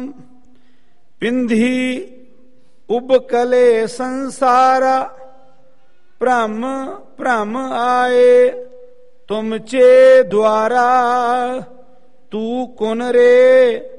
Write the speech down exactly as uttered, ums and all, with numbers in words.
पिंधी उबकले संसारा, भ्रम भ्रम आए तुम चे द्वारा। तू कुन रे